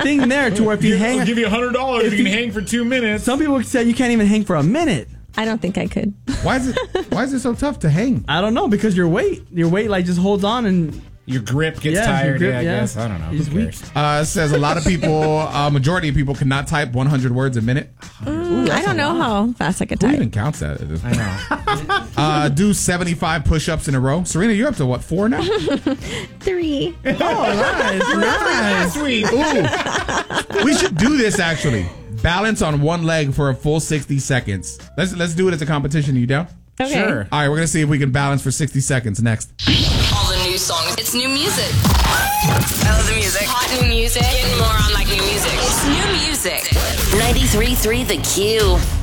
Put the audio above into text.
thing there to where if you hang, I'll give you $100 if you can hang for 2 minutes. Some people say you can't even hang for a minute. I don't think I could. Why is it so tough to hang? I don't know, because your weight like just holds on and your grip gets tired. I guess. I don't know. It's weak. It says a lot of people, majority of people cannot type 100 words a minute. I don't know how fast I could Who type. even counts that? I know. Do 75 push-ups in a row. Serena, you're up to what, 4 now? 3. Oh, nice. Sweet. Ooh. We should do this actually. Balance on one leg for a full 60 seconds. Let's do it as a competition. You down? Okay. Sure. All right, we're gonna see if we can balance for 60 seconds next. All the new songs. It's new music. I love the music. Hot new music. Getting more on like new music. It's new music. 93.3 The Q.